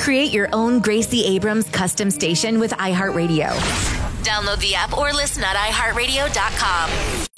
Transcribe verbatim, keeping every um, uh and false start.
Create your own Gracie Abrams custom station with iHeartRadio. Download the app or listen at i heart radio dot com.